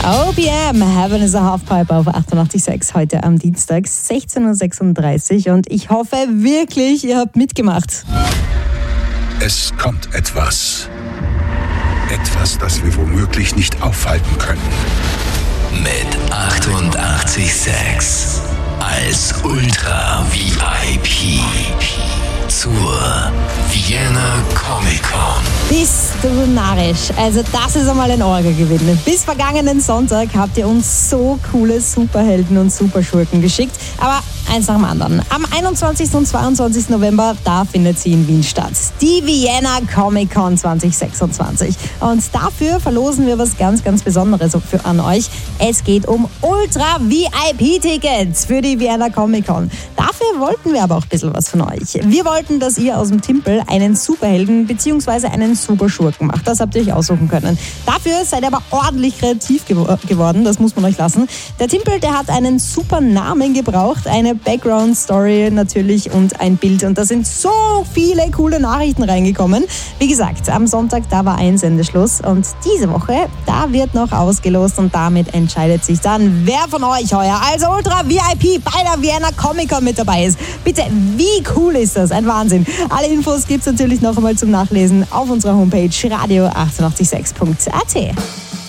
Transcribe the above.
OPM, Heaven is a Halfpipe auf 88.6 heute am Dienstag, 16.36 Uhr und ich hoffe wirklich, ihr habt mitgemacht. Es kommt etwas. Etwas, das wir womöglich nicht aufhalten können. Mit 88.6 als Ultra VIP zur Vienna Comic Con. Bist du narrisch? Also das ist einmal ein Orga-Gewinn. Bis vergangenen Sonntag habt ihr uns so coole Superhelden und Superschurken geschickt. Aber eins nach dem anderen. Am 21. und 22. November, da findet sie in Wien statt. Die Vienna Comic Con 2026. Und dafür verlosen wir was ganz, ganz Besonderes an euch. Es geht um Ultra-VIP-Tickets für die Vienna Comic Con. Dafür wollten wir aber auch ein bisschen was von euch. Wir wollten, dass ihr aus dem Timpel einen Superhelden bzw. einen Superschurken macht. Das habt ihr euch aussuchen können. Dafür seid ihr aber ordentlich kreativ geworden, das muss man euch lassen. Der Timpel, der hat einen super Namen gebraucht, eine Background-Story natürlich und ein Bild. Und da sind so viele coole Nachrichten reingekommen. Wie gesagt, am Sonntag, da war Einsendeschluss. Und diese Woche, da wird noch ausgelost und damit entscheidet sich dann, wer von euch heuer als Ultra-VIP bei der Vienna Comic Con mit dabei ist. Bitte, wie cool ist das? Ein Wahnsinn. Alle Infos gibt's natürlich noch einmal zum Nachlesen auf unserer Homepage radio886.at.